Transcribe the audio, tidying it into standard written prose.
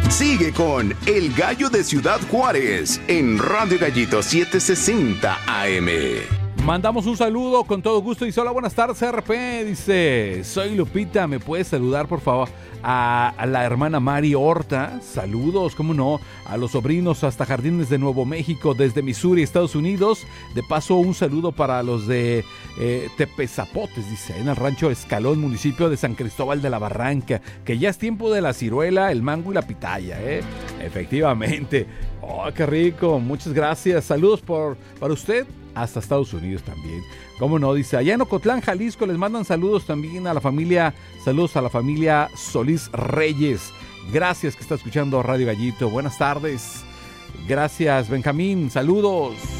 Sigue con El Gallo de Ciudad Juárez en Radio Gallito 760 AM. Mandamos un saludo con todo gusto. Dice: hola, buenas tardes, RP. Dice: soy Lupita, ¿me puedes saludar por favor a la hermana Mari Horta? Saludos, cómo no, a los sobrinos hasta Jardines de Nuevo México, desde Missouri, Estados Unidos. De paso, un saludo para los de Tepezapotes, dice, en el rancho Escalón, municipio de San Cristóbal de la Barranca, que ya es tiempo de la ciruela, el mango y la pitaya, Efectivamente. Oh, qué rico, muchas gracias. Saludos para usted hasta Estados Unidos también. ¿Cómo no? Dice, allá en Ocotlán, Jalisco, les mandan saludos también a la familia, saludos a la familia Solís Reyes. Gracias que está escuchando Radio Gallito. Buenas tardes. Gracias, Benjamín. Saludos.